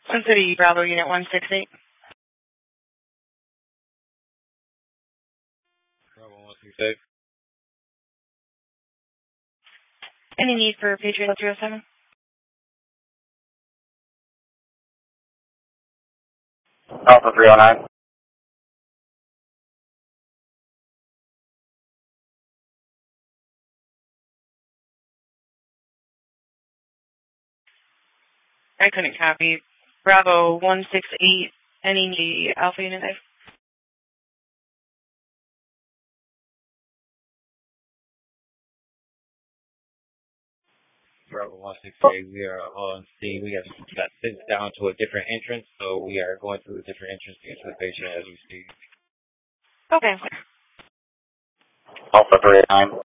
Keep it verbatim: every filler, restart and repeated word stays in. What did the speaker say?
Sun City, Bravo, Unit one six eight. Bravo one six eight. Any need for Patriot zero seven? Alpha three oh nine. I couldn't copy. Bravo one six eight. Any need Alpha Unit there? Bravo one six eight, we are on scene. We have got sent down to a different entrance, so we are going through a different entrance to get to the patient as we speak. Okay. Alpha three oh nine.